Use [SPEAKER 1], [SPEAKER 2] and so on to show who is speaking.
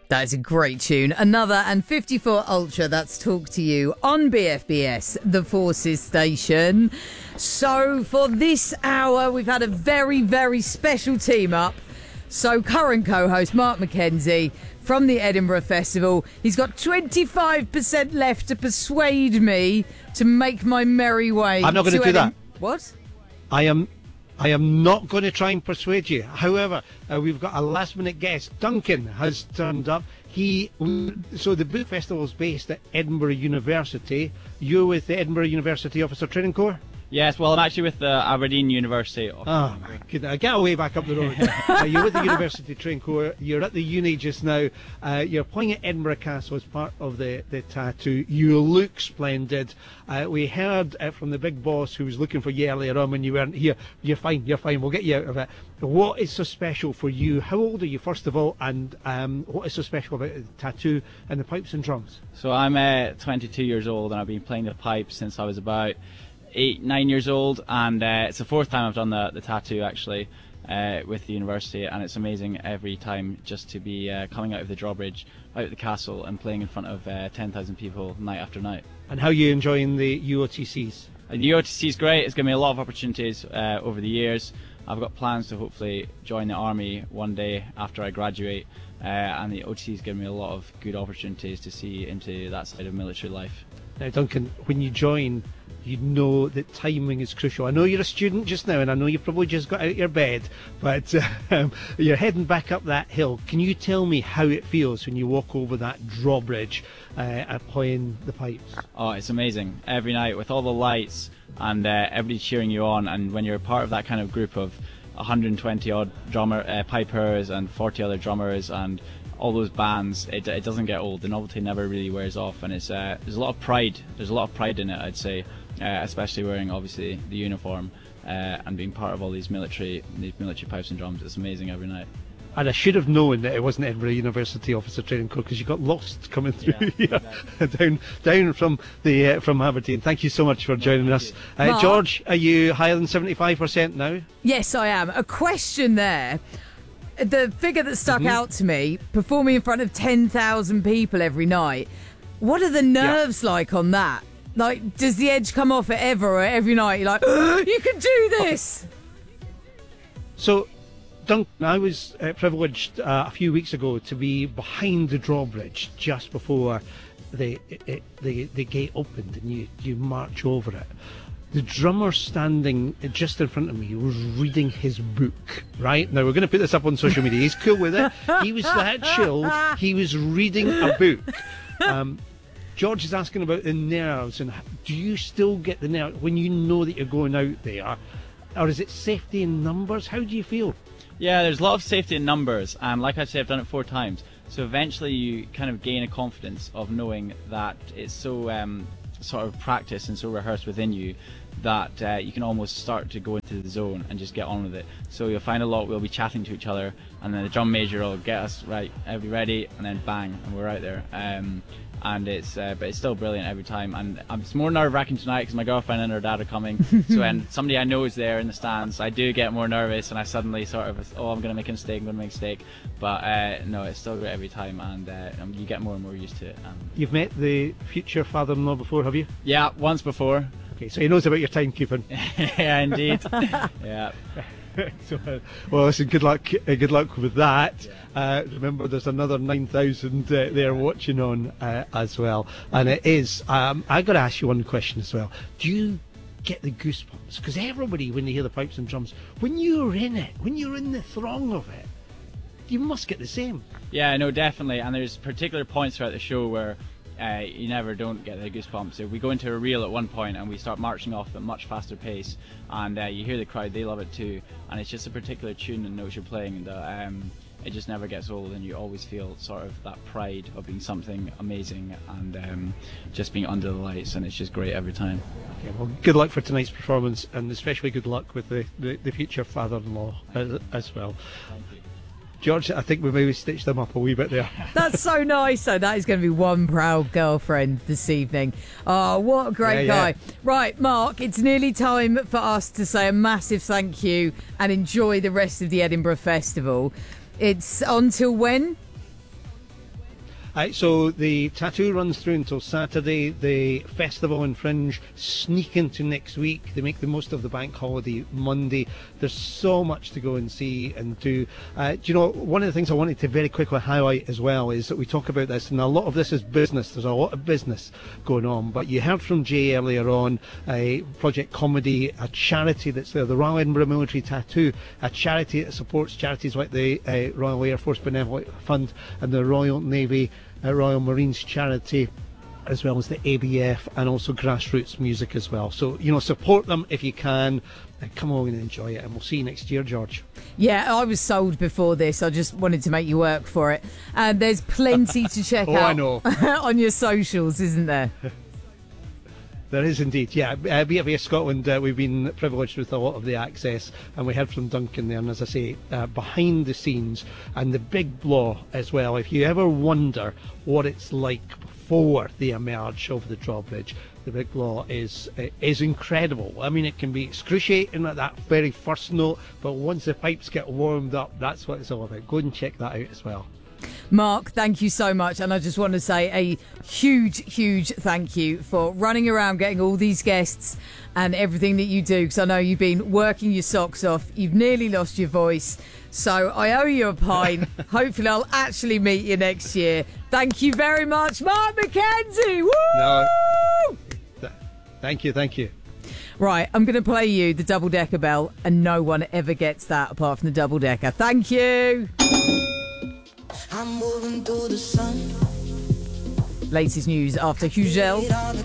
[SPEAKER 1] That is a great tune. Another and 54 Ultra, that's Talk to You on BFBS, the Forces station. So for this hour, we've had a very, very special team up. So current co-host Mark McKenzie from the Edinburgh Festival. He's got 25% left to persuade me to make my merry way.
[SPEAKER 2] I'm not going to do that.
[SPEAKER 1] What?
[SPEAKER 2] I am not going to try and persuade you. However, we've got a last-minute guest. Duncan has turned up. So the book festival is based at Edinburgh University. You're with the Edinburgh University Officer Training Corps?
[SPEAKER 3] Yes, well, I'm actually with the Aberdeen University.
[SPEAKER 2] Oh, my goodness. Get away back up the road. You're with the University Training Corps. You're at the uni just now. You're playing at Edinburgh Castle as part of the tattoo. You look splendid. We heard from the big boss who was looking for you earlier on when you weren't here. You're fine. We'll get you out of it. What is so special for you? How old are you, first of all? And what is so special about the tattoo and the pipes and drums?
[SPEAKER 3] So I'm 22 years old, and I've been playing the pipe since I was about 8-9 years old, and it's the fourth time I've done the tattoo actually with the university, and it's amazing every time just to be coming out of the drawbridge, out of the castle, and playing in front of 10,000 people night after night.
[SPEAKER 2] And how are you enjoying the UOTCs?
[SPEAKER 3] The UOTC is great. It's given me a lot of opportunities over the years. I've got plans to hopefully join the army one day after I graduate, and the OTC has given me a lot of good opportunities to see into that side of military life.
[SPEAKER 2] Now, Duncan, when you join, you know that timing is crucial. I know you're a student just now, and I know you probably just got out of your bed, but you're heading back up that hill. Can you tell me how it feels when you walk over that drawbridge playing the pipes?
[SPEAKER 3] Oh, it's amazing. Every night with all the lights and everybody cheering you on, and when you're part of that kind of group of 120 odd pipers and 40 other drummers and all those bands, it doesn't get old. The novelty never really wears off, and it's there's a lot of pride. There's a lot of pride in it, I'd say, especially wearing obviously the uniform and being part of all these military pipes and drums. It's amazing every night.
[SPEAKER 2] And I should have known that it wasn't Edinburgh University Officer Training Corps, because you got lost coming through here, exactly. down from Aberdeen. Thank you so much for joining us. George, are you higher than 75% now?
[SPEAKER 1] Yes, I am. A question there. The figure that stuck out to me, performing in front of 10,000 people every night, what are the nerves like on that? Like, does the edge come off or every night you're like, you can do this?
[SPEAKER 2] Okay. So, Duncan, I was privileged a few weeks ago to be behind the drawbridge just before the gate opened, and you march over it. The drummer standing just in front of me was reading his book, right? Now, we're going to put this up on social media. He's cool with it. He was that chilled. He was reading a book. George is asking about the nerves, and do you still get the nerves when you know that you're going out there? Or is it safety in numbers? How do you feel?
[SPEAKER 3] Yeah, there's a lot of safety in numbers, and like I said, I've done it 4 times. So eventually you kind of gain a confidence of knowing that it's so sort of practiced and so rehearsed within you that you can almost start to go into the zone and just get on with it. So you'll find a lot, we'll be chatting to each other, and then the drum major will get us right, be ready, and then bang, and we're out there. And it's but it's still brilliant every time, and it's more nerve-wracking tonight because my girlfriend and her dad are coming. So when somebody I know is there in the stands, I do get more nervous, and I suddenly sort of, I'm going to make a mistake, but no, it's still great every time, and you get more and more used to it.
[SPEAKER 2] You've met the future father-in-law before, have you?
[SPEAKER 3] Yeah, once before.
[SPEAKER 2] Okay, so he knows about your timekeeping.
[SPEAKER 3] Yeah, indeed. Yeah.
[SPEAKER 2] So, well, listen, good luck with that. Yeah. Remember, there's another 9,000 there watching on as well. And it is, I got to ask you one question as well. Do you get the goosebumps? Because everybody, when they hear the pipes and drums, when you're in it, when you're in the throng of it, you must get the same.
[SPEAKER 3] Yeah, no, definitely. And there's particular points throughout the show where you never don't get the goosebumps. If we go into a reel at one point and we start marching off at a much faster pace, and you hear the crowd, they love it too, and it's just a particular tune and notes you're playing that it just never gets old, and you always feel sort of that pride of being something amazing and just being under the lights, and it's just great every time.
[SPEAKER 2] Okay, well, good luck for tonight's performance, and especially good luck with the future father-in-law as well.
[SPEAKER 3] Thank you.
[SPEAKER 2] George, I think we maybe stitched them up a wee bit there.
[SPEAKER 1] That's so nice. So that is going to be one proud girlfriend this evening. Oh, what a great guy. Right, Mark, it's nearly time for us to say a massive thank you and enjoy the rest of the Edinburgh Festival. It's on till when?
[SPEAKER 2] So the tattoo runs through until Saturday. The festival and Fringe sneak into next week. They make the most of the bank holiday Monday. There's so much to go and see and do. Do you know, one of the things I wanted to very quickly highlight as well is that we talk about this, and a lot of this is business. There's a lot of business going on. But you heard from Jay earlier on, Project Comedy, a charity that's there, the Royal Edinburgh Military Tattoo, a charity that supports charities like the Royal Air Force Benevolent Fund and the Royal Navy, Royal Marines charity, as well as the ABF, and also grassroots music as well. So, you know, support them if you can, and come along and enjoy it. And we'll see you next year, George.
[SPEAKER 1] Yeah, I was sold before this. I just wanted to make you work for it. And there's plenty to check out
[SPEAKER 2] I know.
[SPEAKER 1] on your socials, isn't there?
[SPEAKER 2] There is indeed, yeah. BFBS Scotland, we've been privileged with a lot of the access, and we heard from Duncan there, and as I say, behind the scenes, and the big blaw as well. If you ever wonder what it's like before they emerge over the drawbridge, the big blaw is incredible. I mean, it can be excruciating at that very first note, but once the pipes get warmed up, that's what it's all about. Go and check that out as well.
[SPEAKER 1] Mark, thank you so much. And I just want to say a huge thank you for running around getting all these guests and everything that you do, because I know you've been working your socks off. You've nearly lost your voice. So I owe you a pint. Hopefully I'll actually meet you next year. Thank you very much, Mark McKenzie. Woo!
[SPEAKER 2] No. Thank you.
[SPEAKER 1] Right, I'm going to play you the double-decker bell, and no one ever gets that apart from the double-decker. Thank you.
[SPEAKER 4] I'm moving through the sun.
[SPEAKER 1] Latest news after Hugel.